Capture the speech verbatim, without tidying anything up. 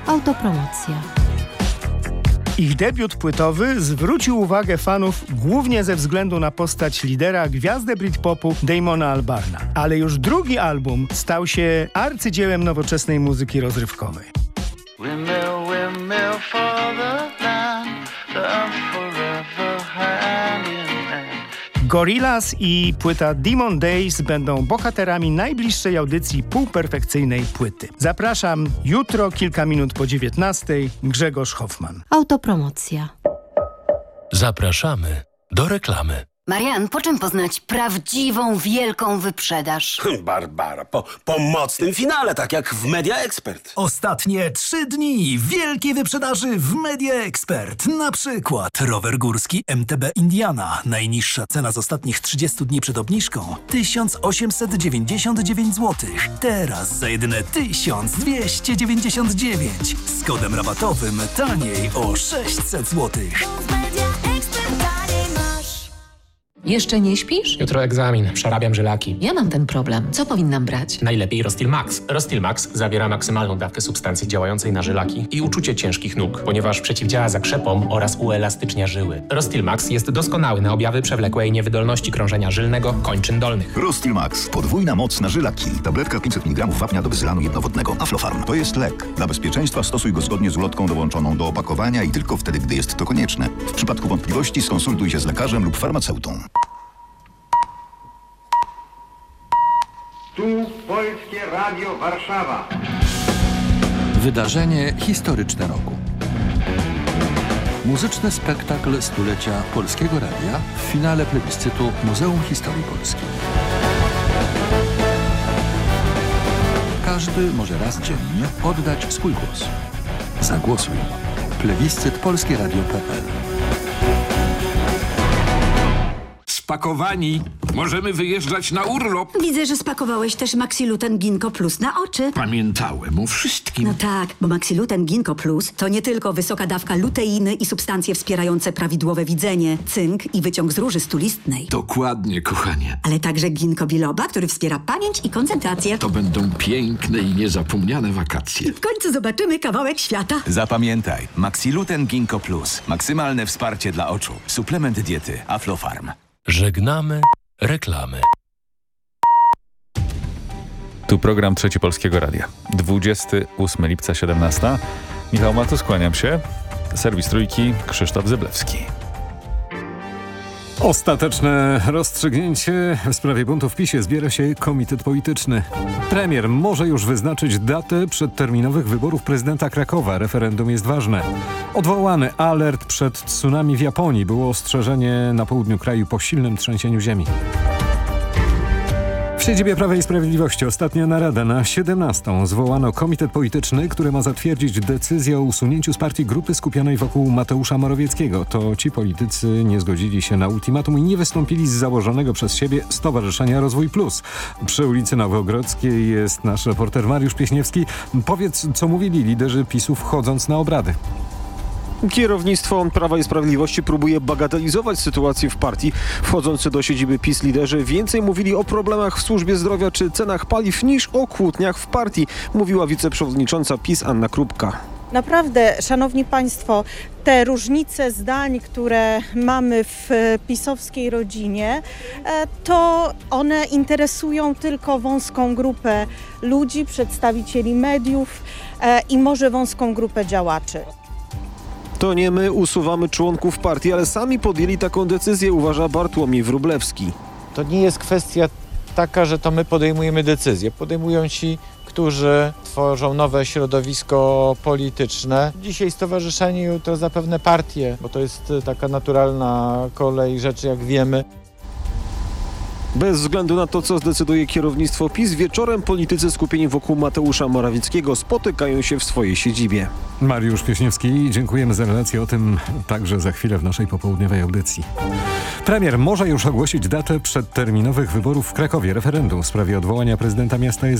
Autopromocja. Ich debiut płytowy zwrócił uwagę fanów głównie ze względu na postać lidera, gwiazdę Britpopu Damona Albarna. Ale już drugi album stał się arcydziełem nowoczesnej muzyki rozrywkowej. Windmill, windmill for the land, I'm forever hand in hand. Gorillaz i płyta Demon Days będą bohaterami najbliższej audycji półperfekcyjnej płyty. Zapraszam jutro, kilka minut po dziewiętnastej. Grzegorz Hoffman. Autopromocja. Zapraszamy do reklamy. Marian, po czym poznać prawdziwą, wielką wyprzedaż? Barbara, po, po mocnym finale, tak jak w Media Expert. Ostatnie trzy dni wielkiej wyprzedaży w Media Expert. Na przykład rower górski M T B Indiana. Najniższa cena z ostatnich trzydziestu dni przed obniżką tysiąc osiemset dziewięćdziesiąt dziewięć złotych. Teraz za jedyne tysiąc dwieście dziewięćdziesiąt dziewięć. Z kodem rabatowym taniej o sześćset złotych. Jeszcze nie śpisz? Jutro egzamin, przerabiam żylaki. Ja mam ten problem. Co powinnam brać? Najlepiej Rostil Max. Rostil Max zawiera maksymalną dawkę substancji działającej na żylaki i uczucie ciężkich nóg, ponieważ przeciwdziała zakrzepom oraz uelastycznia żyły. Rostil Max jest doskonały na objawy przewlekłej niewydolności krążenia żylnego kończyn dolnych. Rostil Max. Podwójna moc na żylaki. Tabletka pięćset miligramów wapnia do bezylanu jednowodnego. Aflofarm. To jest lek. Dla bezpieczeństwa stosuj go zgodnie z ulotką dołączoną do opakowania i tylko wtedy, gdy jest to konieczne. W przypadku wątpliwości skonsultuj się z lekarzem lub farmaceutą. Tu Polskie Radio Warszawa. Wydarzenie historyczne roku. Muzyczny spektakl stulecia Polskiego Radia w finale plebiscytu Muzeum Historii Polskiej. Każdy może raz dziennie oddać swój głos. Zagłosuj. Plebiscyt polskie radio kropka p l. Spakowani. Możemy wyjeżdżać na urlop. Widzę, że spakowałeś też Maxiluten Ginkgo Plus na oczy. Pamiętałem o wszystkim. No tak, bo Maxiluten Ginkgo Plus to nie tylko wysoka dawka luteiny i substancje wspierające prawidłowe widzenie, cynk i wyciąg z róży stulistnej. Dokładnie, kochanie. Ale także ginkgo biloba, który wspiera pamięć i koncentrację. To będą piękne i niezapomniane wakacje. W końcu zobaczymy kawałek świata. Zapamiętaj, Maxiluten Ginkgo Plus. Maksymalne wsparcie dla oczu. Suplement diety Aflofarm. Żegnamy reklamy. Tu program Trzeci Polskiego Radia. dwudziestego ósmego lipca, siedemnasta. Michał Matus, kłaniam się. Serwis Trójki, Krzysztof Zyblewski. Ostateczne rozstrzygnięcie w sprawie buntu w PiSie zbiera się komitet polityczny. Premier może już wyznaczyć datę przedterminowych wyborów prezydenta Krakowa. Referendum jest ważne. Odwołany alert przed tsunami w Japonii. Było ostrzeżenie na południu kraju po silnym trzęsieniu ziemi. W siedzibie Prawa i Sprawiedliwości ostatnia narada na siedemnastą. Zwołano komitet polityczny, który ma zatwierdzić decyzję o usunięciu z partii grupy skupionej wokół Mateusza Morawieckiego. To ci politycy nie zgodzili się na ultimatum i nie wystąpili z założonego przez siebie Stowarzyszenia Rozwój Plus. Przy ulicy Nowogrodzkiej jest nasz reporter Mariusz Pieśniewski. Powiedz, co mówili liderzy PiSu wchodząc na obrady. Kierownictwo Prawa i Sprawiedliwości próbuje bagatelizować sytuację w partii. Wchodzący do siedziby PiS liderzy więcej mówili o problemach w służbie zdrowia czy cenach paliw niż o kłótniach w partii, mówiła wiceprzewodnicząca PiS Anna Krupka. Naprawdę, szanowni państwo, te różnice zdań, które mamy w pisowskiej rodzinie, to one interesują tylko wąską grupę ludzi, przedstawicieli mediów i może wąską grupę działaczy. To nie my usuwamy członków partii, ale sami podjęli taką decyzję, uważa Bartłomiej Wróblewski. To nie jest kwestia taka, że to my podejmujemy decyzje. Podejmują ci, którzy tworzą nowe środowisko polityczne. Dzisiaj stowarzyszenie, jutro zapewne partie, bo to jest taka naturalna kolej rzeczy, jak wiemy. Bez względu na to, co zdecyduje kierownictwo PiS, wieczorem politycy skupieni wokół Mateusza Morawieckiego spotykają się w swojej siedzibie. Mariusz Pieśniewski, dziękujemy za relację o tym także za chwilę w naszej popołudniowej audycji. Premier może już ogłosić datę przedterminowych wyborów w Krakowie. Referendum w sprawie odwołania prezydenta miasta jest